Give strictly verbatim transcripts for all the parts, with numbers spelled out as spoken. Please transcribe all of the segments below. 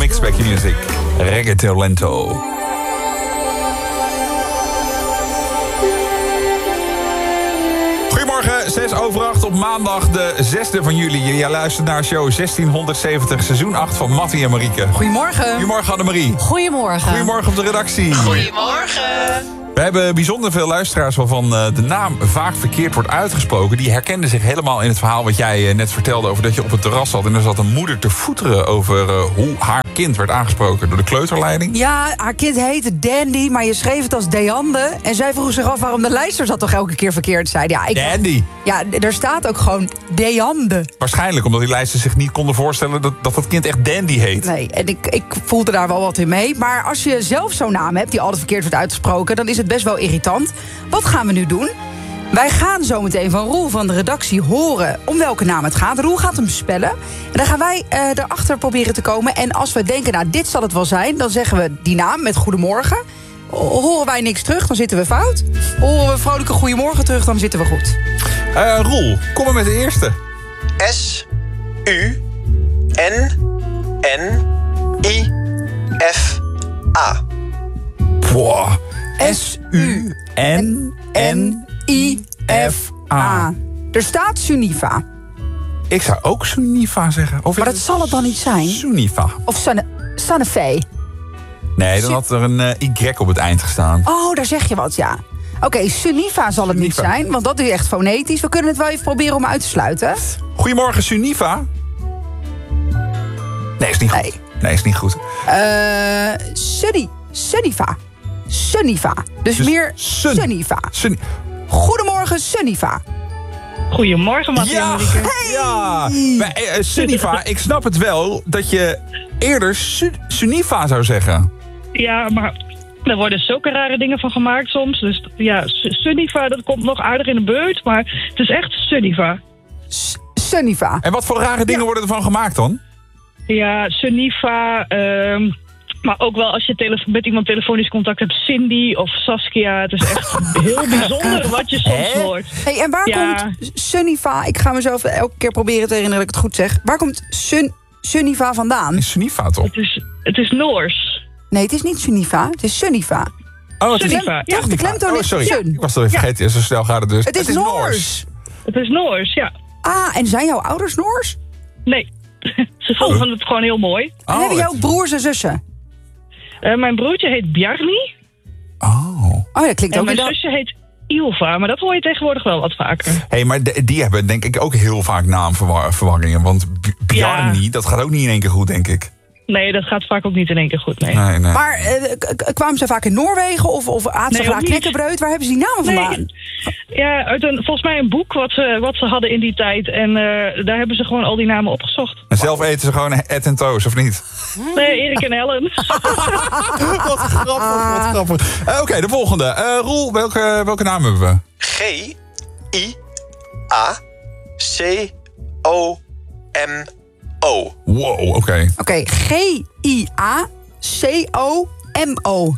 Mixpack Music. Reggaeton Lento. Goedemorgen, zes over acht op maandag de zesde van juli. Jij luistert naar show zestienhonderdzeventig, seizoen acht van Mattie en Marieke. Goedemorgen. Goedemorgen Annemarie. Goedemorgen. Goedemorgen op de redactie. Goedemorgen. We hebben bijzonder veel luisteraars waarvan de naam vaak verkeerd wordt uitgesproken. Die herkenden zich helemaal in het verhaal wat jij net vertelde over dat je op het terras zat. En er zat een moeder te voeteren over uh, hoe haar kind werd aangesproken door de kleuterleiding. Ja, haar kind heette Dandy, maar je schreef het als Deande. En zij vroeg zich af waarom de lijster dat toch elke keer verkeerd zei. Ja, ik, Dandy. Ja, er staat ook gewoon Deande. Waarschijnlijk omdat die lijsters zich niet konden voorstellen dat dat, dat kind echt Dandy heet. Nee, en ik, ik voelde daar wel wat in mee. Maar als je zelf zo'n naam hebt die altijd verkeerd wordt uitgesproken, dan is het best wel irritant. Wat gaan we nu doen? Wij gaan zo meteen van Roel van de redactie horen om welke naam het gaat. Roel gaat hem spellen. En dan gaan wij uh, erachter proberen te komen. En als we denken, nou, dit zal het wel zijn, dan zeggen we die naam met goedemorgen. Horen wij niks terug, dan zitten we fout. Horen we vrolijke goedemorgen terug, dan zitten we goed. Uh, Roel, kom maar met de eerste. S, U, N, N, I, F, A. Wow. S, U, N, N, I, F, A. Er staat Suniva. Ik zou ook Suniva zeggen. Of maar dat zal het dan niet zijn? Suniva. Of Sanefee. Nee, dan had er een uh, Y op het eind gestaan. Oh, daar zeg je wat, ja. Oké, okay, Suniva zal het Suniva. niet zijn, want dat is echt fonetisch. We kunnen het wel even proberen om uit te sluiten. Goedemorgen, Suniva. Nee, is niet goed. Nee, nee is niet goed. Uh, Sunny. Sunniva. Sunniva. Dus, dus meer sun. Sunniva. Sun. Goedemorgen, Sunniva. Goedemorgen, Mattie. Ja, hey. ja. Maar, uh, Sunniva, ik snap het wel dat je eerder Sun- Sunniva zou zeggen. Ja, maar er worden zulke rare dingen van gemaakt soms. Dus ja, Sunniva, dat komt nog aardig in de beurt. Maar het is echt Sunniva. S- Sunniva. En wat voor rare dingen ja. worden ervan gemaakt dan? Ja, Sunniva... Uh, Maar ook wel als je tele- met iemand telefonisch contact hebt, Cindy of Saskia. Het is echt heel bijzonder wat je soms Hè? hoort. Hey, en waar ja. komt Sunniva? Ik ga mezelf elke keer proberen te herinneren dat ik het goed zeg. Waar komt Sun- Sunniva vandaan? Is Sunniva toch? Het is, het is Noors. Nee, het is niet Sunniva. Het is Sunniva. Oh, het Sunniva. is Ja, de klemtoon oh, is sorry. Sun. Ik was het even vergeten. Ja. Zo snel gaat het dus. Het is, het is Noors. Noors. Het is Noors, ja. Ah, en zijn jouw ouders Noors? Nee. Ze vonden oh. het gewoon heel mooi. En oh, hebben jouw broers en zussen? Uh, mijn broertje heet Bjarni. Oh. Oh, dat klinkt en ook mijn dat... zusje heet Ilva, maar dat hoor je tegenwoordig wel wat vaker. Hé, hey, maar de, die hebben denk ik ook heel vaak naamverwarringen. Want B- Bjarni, ja. dat gaat ook niet in één keer goed, denk ik. Nee, dat gaat vaak ook niet in één keer goed, nee. nee, nee. Maar uh, k- kwamen ze vaak in Noorwegen of, of aten ze vaak knekkenbreud? Waar hebben ze die namen vandaan? Nee. Ja, uit een, volgens mij een boek wat ze, wat ze hadden in die tijd. En uh, daar hebben ze gewoon al die namen opgezocht. En zelf eten ze gewoon Ed en Toos, of niet? Nee, Erik en Ellen. Wat grappig, wat grappig. Uh, Oké, okay, de volgende. Uh, Roel, welke, welke naam hebben we? G, I, A, C, O, M, O. Wow, oké. Okay. Oké, okay, G, I, A, C, O, M, O.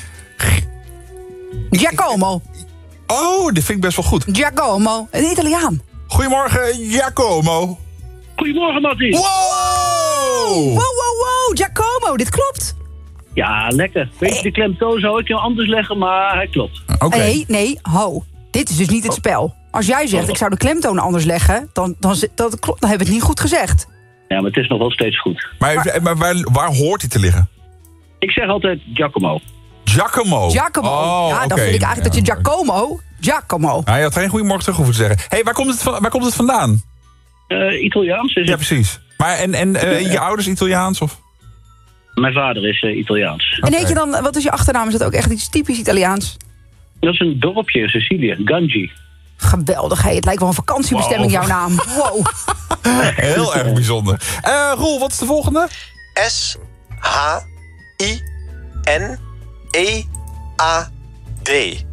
Giacomo. Oh, dit vind ik best wel goed. Giacomo, een Italiaan. Goedemorgen, Giacomo. Goedemorgen, Mattie. Wow! Wow, wow, wow, Giacomo, dit klopt. Ja, lekker. Weet je, de klemtoon zou ik jou anders leggen, maar hij klopt. Okay. Nee, nee, ho. Dit is dus niet het spel. Als jij zegt, ik zou de klemtoon anders leggen, dan, dan, dan, dan, dan heb ik het niet goed gezegd. Ja, maar het is nog wel steeds goed. Maar, maar, maar waar, waar hoort hij te liggen? Ik zeg altijd Giacomo. Giacomo? Giacomo. Oh, ja, dan okay. vind ik eigenlijk ja, dat je Giacomo... Giacomo. Ja, je had geen goedemorgen terug hoeven te zeggen. Hé, hey, waar, komt het van, waar komt het vandaan? Uh, Italiaans is het. Ja, precies. Maar en, en uh, je ouders Italiaans of? Mijn vader is uh, Italiaans. Okay. En heet je dan, wat is je achternaam? Is dat ook echt iets typisch Italiaans? Dat is een dorpje in Sicilië, Gangi. Geweldig, hey. Het lijkt wel een vakantiebestemming, wow. Jouw naam. Wow. Heel erg bijzonder. Uh, Roel, wat is de volgende? S, H, I, N, E, A, D.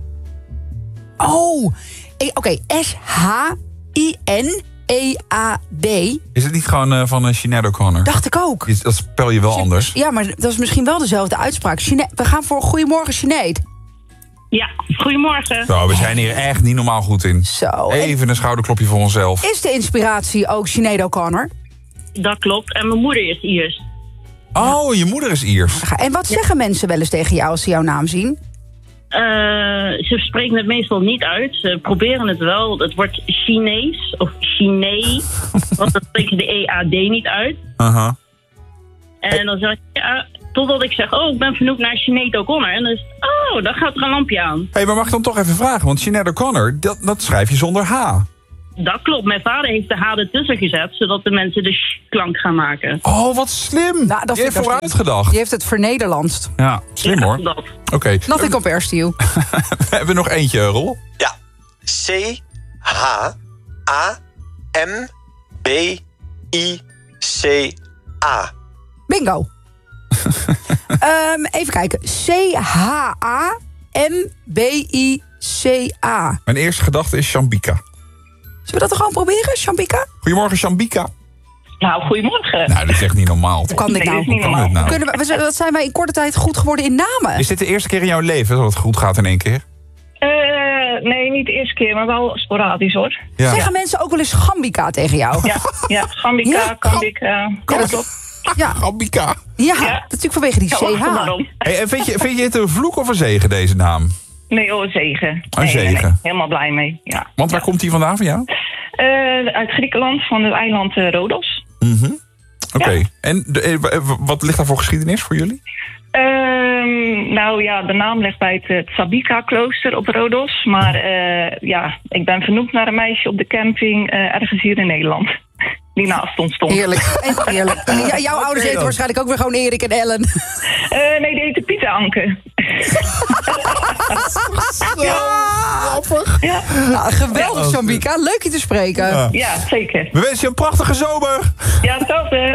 Oh, oké. Okay. S, H, I, N, E, A, D. Is het niet gewoon uh, van uh, Sinead O'Connor? Dacht ik ook. Dat spel je wel Sine- anders. Ja, maar dat is misschien wel dezelfde uitspraak. Sine- we gaan voor Goedemorgen, Sinead. Ja, goedemorgen. Zo, we zijn hier echt niet normaal goed in. Zo. Even een schouderklopje voor onszelf. Is de inspiratie ook Sinead O'Connor? Dat klopt. En mijn moeder is Iers. Oh, je moeder is Iers. En wat zeggen mensen wel eens tegen jou als ze jouw naam zien? Uh, ze spreken het meestal niet uit. Ze proberen het wel. Het wordt Chinees of Chinees. Want dan spreken de E A D niet uit. Uh-huh. En dan zeg ik, ja, totdat ik zeg, oh, ik ben vernoemd naar Sinead O'Connor. En dan is het, oh, dan gaat er een lampje aan. Hé, hey, maar mag ik dan toch even vragen? Want Sinead O'Connor, dat, dat schrijf je zonder H. Dat klopt. Mijn vader heeft de H ertussen gezet, zodat de mensen de sh-klank gaan maken. Oh, wat slim. Nou, dat je hebt vind ik vooruit slim. gedacht. Die heeft het vernederlandst. Ja, slim Ja, hoor. dat. Oké. Okay. Nothing compares to you. We hebben nog eentje, Rol. Ja. C H A M B I C A. Bingo. um, even kijken. C H A M B I C A. Mijn eerste gedachte is Shambika. Zullen we dat toch gewoon proberen, Shambika? Goedemorgen, Shambika. Nou, goedemorgen. Nou, dat is echt niet normaal. Hoe kan dit Nee, nou? dat is niet Hoe kan normaal. dit nou? Kunnen we, we zijn- wat zijn wij in korte tijd goed geworden in namen? Is dit de eerste keer in jouw leven dat het goed gaat in één keer? Eh, nee, niet de eerste keer, maar wel sporadisch hoor. Ja. Zeggen mensen ook wel eens Gambika tegen jou? Ja, ja. Gambica, Ja, Gambica. Ja, dat- klopt. Ja, Shambika. ja, Ja. natuurlijk vanwege die Ja, wacht er maar C H. om. Hey, en vind, je, vind je het een vloek of een zegen, deze naam? Nee, oh, zegen. Een Nee, nee, nee. zegen. Helemaal blij mee, ja. Want waar komt die vandaan van jou? Eh, uit Griekenland, van het eiland eh, Rodos. Mhm. Oké. Ja. En de, eh, w- wat ligt daar voor geschiedenis voor jullie? Ehm, nou ja, de naam ligt bij het, het Sabika-klooster op Rodos. Maar eh, ja, ik ben vernoemd naar een meisje op de camping eh, ergens hier in Nederland. Die naast ons stond. Heerlijk. En heerlijk. En ja, jouw ouders heten dan. waarschijnlijk ook weer gewoon Erik en Ellen. Eh, nee, die heette Pieter Anke. Ja, Nou, geweldig, Shambika. Leuk je te spreken. Ja. ja, zeker. We wensen je een prachtige zomer. Ja, hetzelfde.